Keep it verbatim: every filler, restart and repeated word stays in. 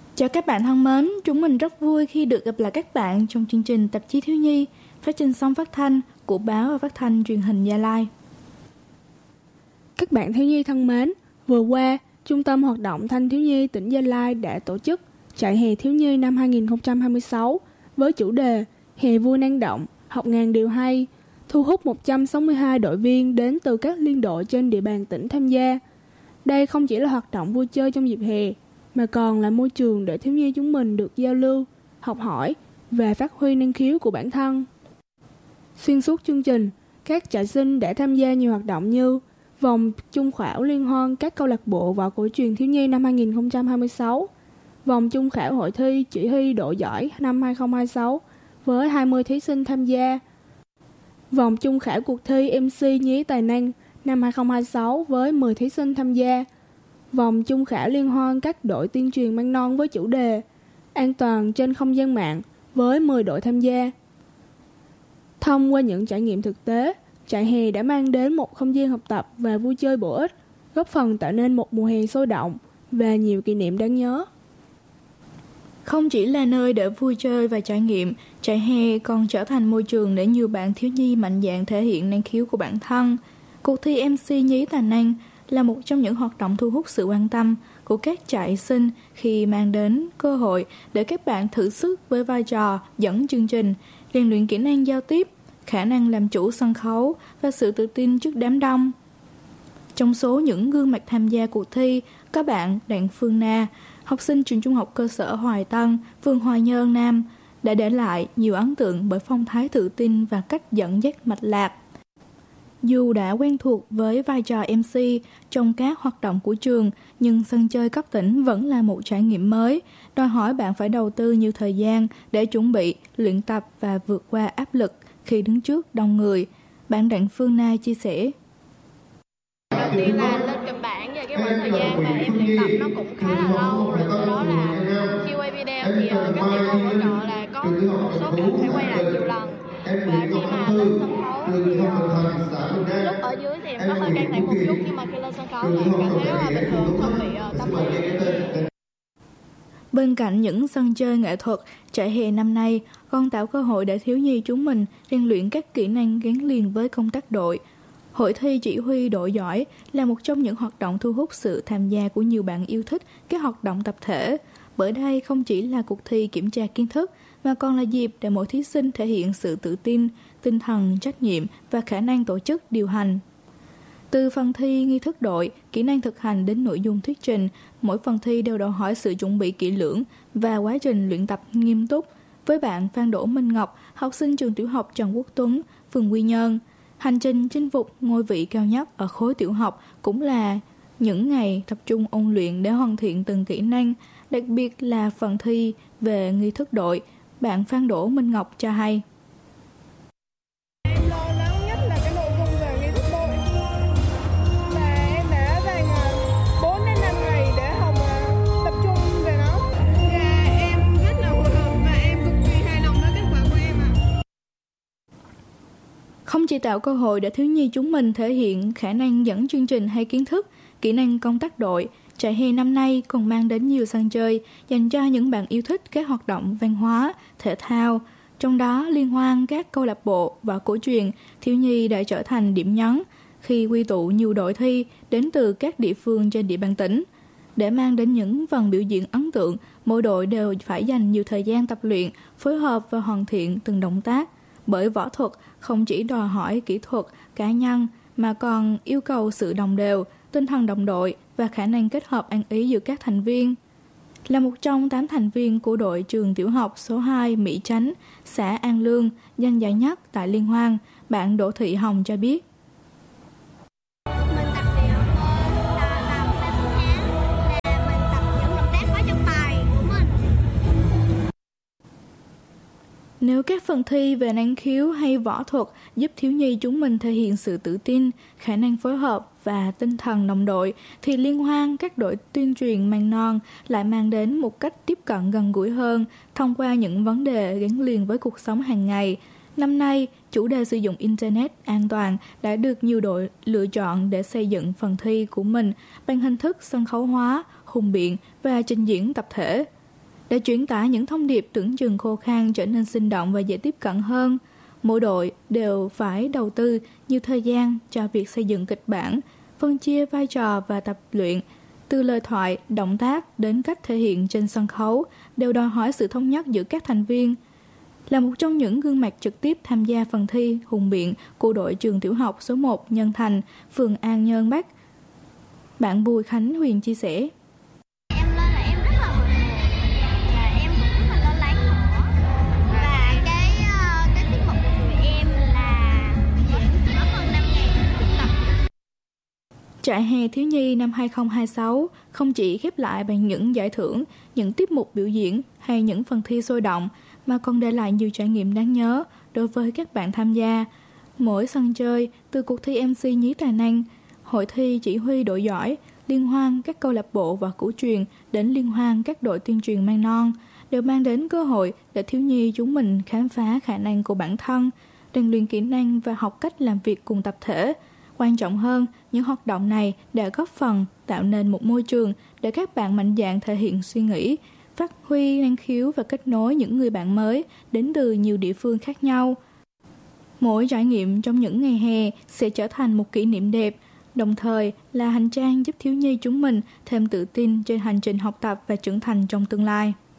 Chào các bạn thân mến, chúng mình rất vui khi được gặp lại các bạn trong chương trình Tạp chí Thiếu nhi phát trên sóng phát thanh của báo và phát thanh truyền hình Gia Lai. Các bạn thiếu nhi thân mến, vừa qua, Trung tâm Hoạt động Thanh thiếu nhi tỉnh Gia Lai đã tổ chức Trại hè thiếu nhi năm hai không hai sáu với chủ đề Hè vui năng động, học ngàn điều hay, thu hút một trăm sáu mươi hai đội viên đến từ các liên đội trên địa bàn tỉnh tham gia. Đây không chỉ là hoạt động vui chơi trong dịp hè, mà còn là môi trường để thiếu nhi chúng mình được giao lưu, học hỏi và phát huy năng khiếu của bản thân. Xuyên suốt chương trình, các trại sinh đã tham gia nhiều hoạt động như vòng chung khảo liên hoan các câu lạc bộ võ cổ truyền thiếu nhi năm hai không hai sáu, vòng chung khảo hội thi chỉ huy độ giỏi năm hai không hai sáu với hai mươi thí sinh tham gia, vòng chung khảo cuộc thi em xê nhí tài năng năm hai không hai sáu với mười thí sinh tham gia, vòng chung khảo liên hoan các đội tuyên truyền măng non với chủ đề An toàn trên không gian mạng với mười đội tham gia. Thông qua những trải nghiệm thực tế, trại hè đã mang đến một không gian học tập và vui chơi bổ ích, góp phần tạo nên một mùa hè sôi động và nhiều kỷ niệm đáng nhớ. Không chỉ là nơi để vui chơi và trải nghiệm, trại hè còn trở thành môi trường để nhiều bạn thiếu nhi mạnh dạn thể hiện năng khiếu của bản thân. Cuộc thi em xê nhí tài năng là một trong những hoạt động thu hút sự quan tâm của các trại sinh khi mang đến cơ hội để các bạn thử sức với vai trò dẫn chương trình, rèn luyện kỹ năng giao tiếp, khả năng làm chủ sân khấu và sự tự tin trước đám đông. Trong số những gương mặt tham gia cuộc thi, có bạn Đặng Phương Na, học sinh trường trung học cơ sở Hoài Tân, phường Hoài Nhơn Nam, đã để lại nhiều ấn tượng bởi phong thái tự tin và cách dẫn dắt mạch lạc. Dù đã quen thuộc với vai trò em xê trong các hoạt động của trường, nhưng sân chơi cấp tỉnh vẫn là một trải nghiệm mới, đòi hỏi bạn phải đầu tư nhiều thời gian để chuẩn bị, luyện tập và vượt qua áp lực khi đứng trước đông người. Bạn Đặng Phương Na chia sẻ. Đầu tiên là lên kịch bản và cái khoảng thời gian mà em luyện tập nó cũng khá là lâu, rồi sau đó là khi quay video thì các thầy cô hỗ trợ là có một số cảnh phải quay lại nhiều lần. Và khi mà lên sân khấu thì uh, lúc ở dưới thì em có hơi căng thẳng một chút, nhưng mà khi lên sân khấu thì cảm thấy rất là bình thường, không bị uh, tâm lý. Bên cạnh những sân chơi nghệ thuật, trại hè năm nay còn tạo cơ hội để thiếu nhi chúng mình rèn luyện các kỹ năng gắn liền với công tác đội. Hội thi chỉ huy đội giỏi là một trong những hoạt động thu hút sự tham gia của nhiều bạn yêu thích các hoạt động tập thể. Bởi đây không chỉ là cuộc thi kiểm tra kiến thức, mà còn là dịp để mỗi thí sinh thể hiện sự tự tin, tinh thần, trách nhiệm và khả năng tổ chức điều hành. Từ phần thi nghi thức đội, kỹ năng thực hành đến nội dung thuyết trình, mỗi phần thi đều đòi hỏi sự chuẩn bị kỹ lưỡng và quá trình luyện tập nghiêm túc. Với bạn Phan Đỗ Minh Ngọc, học sinh trường tiểu học Trần Quốc Tuấn, phường Quy Nhơn, hành trình chinh phục ngôi vị cao nhất ở khối tiểu học cũng là những ngày tập trung ôn luyện để hoàn thiện từng kỹ năng, đặc biệt là phần thi về nghi thức đội. Bạn Phan Đỗ Minh Ngọc cho hay. Em lo lắng nhất là cái nội dung về nghi thức đội, và em đã dành bốn đến năm ngày để học tập trung về nó. Và em rất là hồi hộp và em cực kỳ hài lòng với kết quả của em ạ. Không chỉ tạo cơ hội để thiếu nhi chúng mình thể hiện khả năng dẫn chương trình hay kiến thức, kỹ năng công tác đội, trại hè năm nay còn mang đến nhiều sân chơi dành cho những bạn yêu thích các hoạt động văn hóa, thể thao. Trong đó, liên hoan các câu lạc bộ và cổ truyền, thiếu nhi đã trở thành điểm nhấn khi quy tụ nhiều đội thi đến từ các địa phương trên địa bàn tỉnh. Để mang đến những phần biểu diễn ấn tượng, mỗi đội đều phải dành nhiều thời gian tập luyện, phối hợp và hoàn thiện từng động tác. Bởi võ thuật không chỉ đòi hỏi kỹ thuật cá nhân mà còn yêu cầu sự đồng đều, tinh thần đồng đội và khả năng kết hợp ăn ý giữa các thành viên. Là một trong tám thành viên của đội trường tiểu học số hai Mỹ Chánh, xã An Lương, giành giải nhất tại liên hoan, bạn Đỗ Thị Hồng cho biết. Mình tập luyện là làm theo phương án, là mình tập những động tác có trong bài của mình. Nếu các phần thi về năng khiếu hay võ thuật giúp thiếu nhi chúng mình thể hiện sự tự tin, khả năng phối hợp và tinh thần đồng đội, thì liên hoan các đội tuyên truyền mầm non lại mang đến một cách tiếp cận gần gũi hơn thông qua những vấn đề gắn liền với cuộc sống hàng ngày. Năm nay, chủ đề sử dụng Internet an toàn đã được nhiều đội lựa chọn để xây dựng phần thi của mình bằng hình thức sân khấu hóa, hùng biện và trình diễn tập thể. để truyền tải những thông điệp tưởng chừng khô khan trở nên sinh động và dễ tiếp cận hơn. Mỗi đội đều phải đầu tư nhiều thời gian cho việc xây dựng kịch bản, phân chia vai trò và tập luyện. Từ lời thoại, động tác đến cách thể hiện trên sân khấu đều đòi hỏi sự thống nhất giữa các thành viên. Là một trong những gương mặt trực tiếp tham gia phần thi hùng biện của đội trường tiểu học số một Nhân Thành, phường An Nhơn Bắc, bạn Bùi Khánh Huyền chia sẻ. Em lên là em rất là bực bội và em cũng rất là lo lắng nữa. Và cái uh, cái tiết mục của tụi em là có, có hơn năm ngày tập. Trại hè thiếu nhi năm hai không hai sáu không chỉ khép lại bằng những giải thưởng, những tiết mục biểu diễn hay những phần thi sôi động, mà còn để lại nhiều trải nghiệm đáng nhớ đối với các bạn tham gia. Mỗi sân chơi, từ cuộc thi em xê nhí tài năng, hội thi chỉ huy đội giỏi, liên hoan các câu lạc bộ và cửu truyền đến liên hoan các đội tuyên truyền mang non, đều mang đến cơ hội để thiếu nhi chúng mình khám phá khả năng của bản thân, rèn luyện kỹ năng và học cách làm việc cùng tập thể. Quan trọng hơn, những hoạt động này đã góp phần tạo nên một môi trường để các bạn mạnh dạn thể hiện suy nghĩ, phát huy năng khiếu và kết nối những người bạn mới đến từ nhiều địa phương khác nhau. Mỗi trải nghiệm trong những ngày hè sẽ trở thành một kỷ niệm đẹp, đồng thời là hành trang giúp thiếu nhi chúng mình thêm tự tin trên hành trình học tập và trưởng thành trong tương lai.